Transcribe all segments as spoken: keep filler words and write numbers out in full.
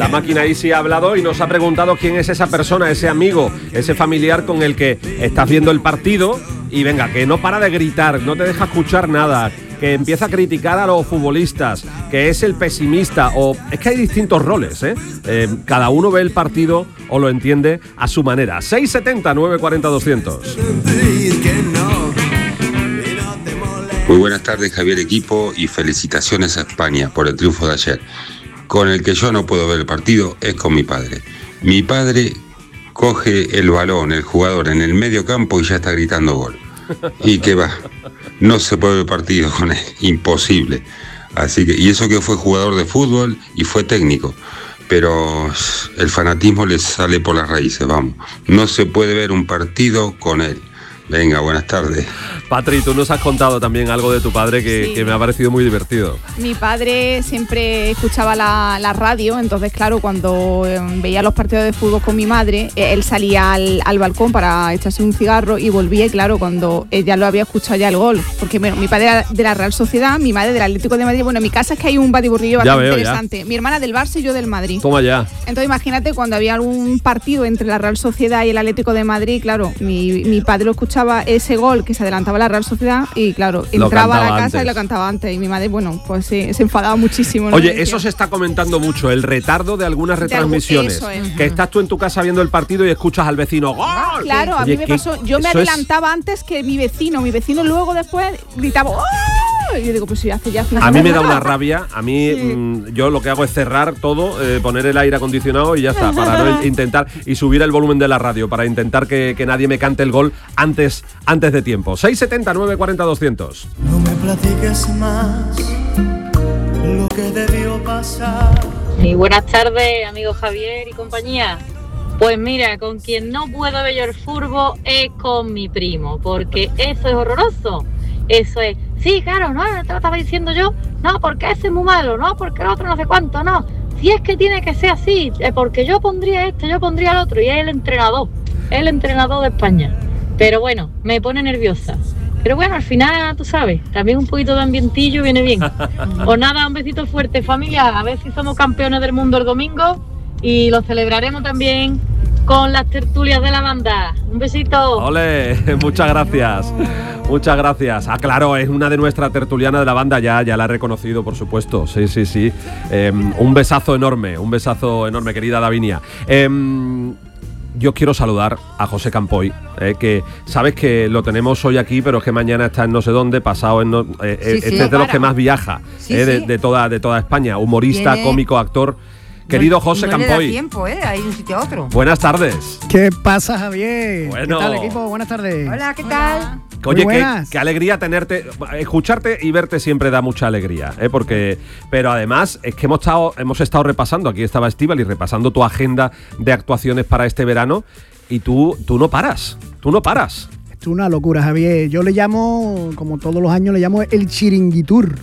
La máquina ahí sí ha hablado y nos ha preguntado quién es esa persona, ese amigo, ese familiar con el que estás viendo el partido y venga, que no para de gritar, no te deja escuchar nada, que empieza a criticar a los futbolistas, que es el pesimista, o es que hay distintos roles, ¿eh? Eh, cada uno ve el partido o lo entiende a su manera. seis setenta, nueve cuarenta, doscientos. Muy buenas tardes, Javier, equipo, y felicitaciones a España por el triunfo de ayer. Con el que yo no puedo ver el partido es con mi padre. Mi padre coge el balón, el jugador, en el medio campo y ya está gritando gol. ¿Y qué va? No se puede ver el partido con él, imposible. Así que, y eso que fue jugador de fútbol y fue técnico, pero el fanatismo le sale por las raíces, vamos. No se puede ver un partido con él. Venga, buenas tardes. Patri, tú nos has contado también algo de tu padre que, sí. que me ha parecido muy divertido. Mi padre siempre escuchaba la, la radio, entonces claro, cuando eh, veía los partidos de fútbol con mi madre, eh, él salía al, al balcón para echarse un cigarro y volvía, y claro, cuando ella lo había escuchado ya el gol, porque bueno, mi padre era de la Real Sociedad, mi madre del Atlético de Madrid. Bueno, en mi casa es que hay un batiburrillo bastante veo, interesante. Ya. Mi hermana del Barça y yo del Madrid. Toma ya. Entonces imagínate cuando había algún partido entre la Real Sociedad y el Atlético de Madrid, claro, mi, mi padre lo escuchaba ese gol que se adelantaba la Real Sociedad y claro, entraba a la casa antes. Y lo cantaba antes, y mi madre, bueno, pues sí, se enfadaba muchísimo, ¿no? Oye, eso se está comentando mucho, el retardo de algunas retransmisiones, de algo, es. Que estás tú en tu casa viendo el partido y escuchas al vecino ¡gol! Claro, a Oye, mí me pasó, yo me adelantaba es... antes que mi vecino, mi vecino luego después gritaba ¡oh! Y yo digo, pues sí, hace ya A mí me da una rabia, a mí sí. mmm, yo lo que hago es cerrar todo, eh, poner el aire acondicionado y ya está, para no intentar, y subir el volumen de la radio, para intentar que, que nadie me cante el gol antes, antes de tiempo. seis setenta, nueve cuarenta, doscientos. No me platiques más lo que debió pasar. Y buenas tardes, amigo Javier y compañía. Pues mira, con quien no puedo ver yo el furbo es con mi primo, porque eso es horroroso. Eso es, sí, claro, no, te lo estaba diciendo yo, no, porque ese es muy malo, no, porque el otro no sé cuánto, no. Si es que tiene que ser así, porque yo pondría este, yo pondría el otro, y es el entrenador, el entrenador de España. Pero bueno, me pone nerviosa. Pero bueno, al final, tú sabes, también un poquito de ambientillo viene bien. Pues nada, un besito fuerte, familia, a ver si somos campeones del mundo el domingo, y lo celebraremos también con las tertulias de la banda. Un besito. ¡Ole! Muchas gracias. Muchas gracias. Ah, claro, es una de nuestras tertulianas de la banda, ya, ya la he reconocido, por supuesto. Sí, sí, sí. Eh, un besazo enorme, un besazo enorme, querida Davinia. Eh, yo quiero saludar a José Campoy, eh, que sabes que lo tenemos hoy aquí, pero es que mañana está en no sé dónde, pasado en no, eh, sí, este sí, es de los que más viaja, sí, eh, de, sí. de, toda, de toda España. Humorista, Viene... cómico, actor. Querido José no, no Campoy. Le da tiempo, ¿eh? Hay un sitio a otro. Buenas tardes. ¿Qué pasa, Javier? Bueno. ¿Qué tal, equipo? Buenas tardes. Hola, ¿qué tal? Oye, qué, qué alegría tenerte, escucharte y verte siempre da mucha alegría, ¿eh? Porque, pero además es que hemos estado, hemos estado repasando, aquí estaba Estíbaliz repasando tu agenda de actuaciones para este verano y tú, tú no paras, tú no paras. Es una locura, Javier. Yo le llamo, como todos los años, le llamo el chiringuitur.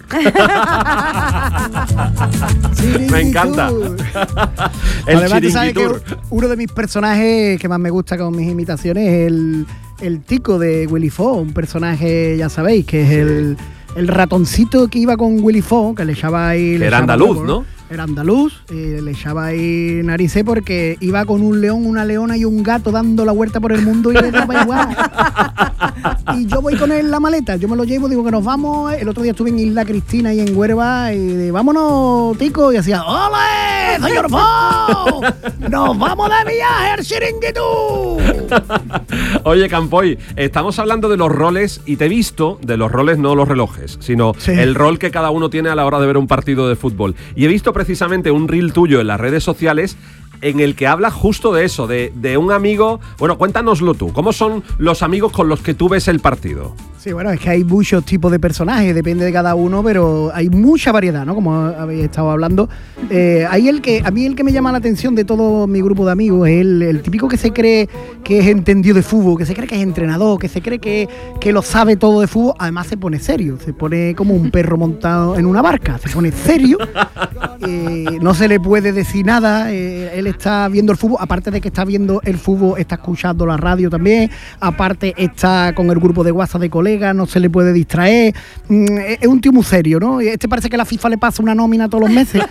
Chiringuitur. Me encanta. El Además, tú sabes que uno de mis personajes que más me gusta con mis imitaciones es el, el Tico de Willy Fogg, un personaje, ya sabéis, que es sí. el, el ratoncito que iba con Willy Fogg, que le echaba ahí... Le era andaluz, poco, ¿no? Era andaluz, eh, le echaba ahí narices porque iba con un león, una leona y un gato dando la vuelta por el mundo y le daba igual. Y yo voy con él en la maleta, yo me lo llevo, digo que nos vamos. El otro día estuve en Isla Cristina y en Huelva y de, vámonos, Tico, y hacía ¡ole, señor Fogg! ¡Nos vamos de viaje al chiringuito! Oye, Campoy, estamos hablando de los roles y te he visto, de los roles no los relojes, sino sí. el rol que cada uno tiene a la hora de ver un partido de fútbol. Y he visto precisamente un reel tuyo en las redes sociales en el que hablas justo de eso, de, de un amigo. Bueno, cuéntanoslo tú, ¿cómo son los amigos con los que tú ves el partido? Sí, bueno, es que hay muchos tipos de personajes, depende de cada uno, pero hay mucha variedad, ¿no? Como habéis estado hablando. Eh, hay el que, a mí el que me llama la atención de todo mi grupo de amigos es el, el típico que se cree que es entendido de fútbol, que se cree que es entrenador, que se cree que, que lo sabe todo de fútbol. Además se pone serio, se pone como un perro montado en una barca, se pone serio, eh, no se le puede decir nada, eh, él está viendo el fútbol, aparte de que está viendo el fútbol, está escuchando la radio también, aparte está con el grupo de WhatsApp de colegio, colega, no se le puede distraer. Mm, es un tío muy serio, ¿no? Este parece que la FIFA le pasa una nómina todos los meses.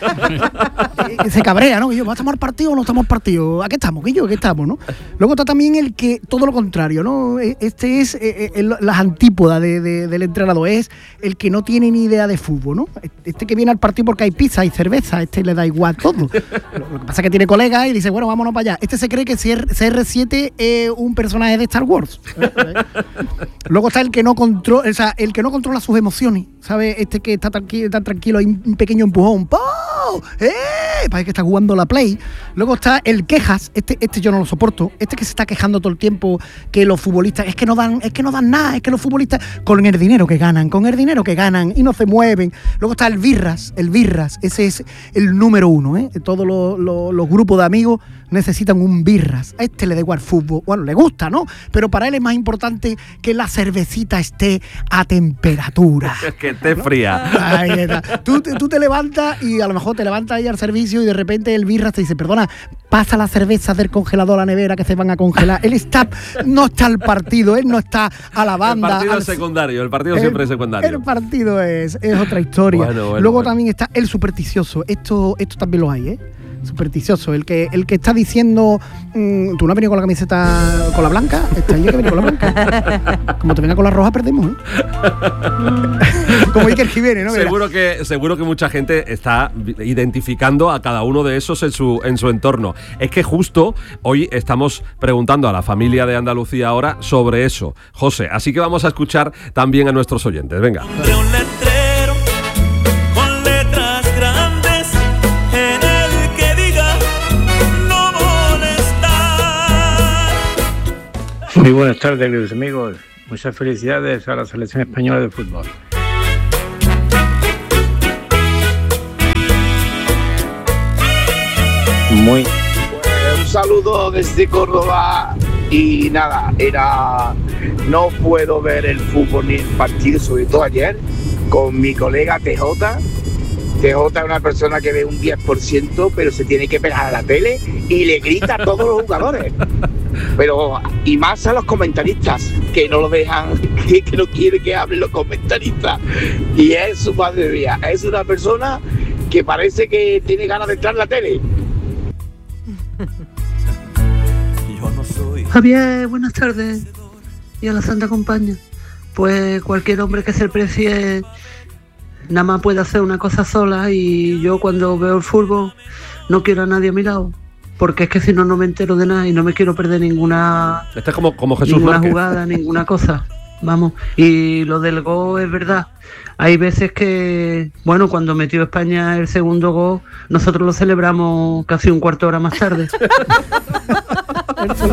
Y se cabrea, ¿no? Y yo, ¿estamos al partido o no estamos al partido? ¿A qué estamos? ¿Qué yo? ¿Qué estamos, no? Luego está también el que, todo lo contrario, ¿no? Este es eh, el, las antípodas de, de, del entrenador, es el que no tiene ni idea de fútbol, ¿no? Este que viene al partido porque hay pizza y cerveza, este le da igual todo. Lo que pasa es que tiene colegas y dice, bueno, vámonos para allá. Este se cree que C R siete es un personaje de Star Wars. Luego está el que no controla, o sea, el que no controla sus emociones, ¿sabes? Este que está tranquilo, está tranquilo, hay un pequeño empujón, ¡pum! ¡Eh! Parece que está jugando la Play. Luego está el quejas, este, este yo no lo soporto, este que se está quejando todo el tiempo que los futbolistas, es que no dan, es que no dan nada, es que los futbolistas, con el dinero que ganan, con el dinero que ganan y no se mueven. Luego está el birras, el birras, ese es el número uno, ¿eh? Todos los, los, los grupos de amigos necesitan un birras. A este le da igual fútbol, bueno, le gusta, ¿no? Pero para él es más importante que la cervecita esté a temperatura. Que esté fría. Ahí está. Tú, tú te levantas y a lo mejor te levantas ahí al servicio y de repente el birras te dice, perdona, pasa la cerveza del congelador a la nevera que se van a congelar. Él está, no está al partido, él no está a la banda. El partido al, es secundario, el partido el, siempre es secundario. El partido es, es otra historia. Bueno, bueno, Luego bueno. también está el supersticioso. Esto, esto también lo hay, ¿eh? Supersticioso, el que el que está diciendo mmm, tú no has venido con la camiseta con la blanca, está yo que viene con la blanca. Como te venga con la roja perdemos, ¿eh? Como Iker Jiménez, ¿no? Seguro que, seguro que mucha gente está identificando a cada uno de esos en su, en su entorno. Es que justo hoy estamos preguntando a la familia de Andalucía ahora sobre eso, José. Así que vamos a escuchar también a nuestros oyentes. Venga. De un letrero con letras grandes en el que diga no molestar. Muy buenas tardes, queridos amigos. Muchas felicidades a la selección española de fútbol. Muy. Pues un saludo desde Córdoba y nada, era no puedo ver el fútbol ni el partido, sobre todo ayer, con mi colega T J. T J es una persona que ve un diez por ciento, pero se tiene que pegar a la tele y le grita a todos los jugadores. Pero, y más a los comentaristas, que no lo dejan, que, que no quiere que hablen los comentaristas. Y es su madre mía, es una persona que parece que tiene ganas de entrar en la tele. Yo no soy. Javier, buenas tardes. Y a la Santa Compañía. Pues cualquier hombre que se precie nada más puede hacer una cosa sola, y yo cuando veo el fútbol no quiero a nadie a mi lado, porque es que si no, no me entero de nada y no me quiero perder ninguna, este es como, como Jesús ninguna Márquez. jugada, ninguna cosa. Vamos, y lo del gol es verdad. Hay veces que, bueno, cuando metió España el segundo gol, nosotros lo celebramos casi un cuarto de hora más tarde.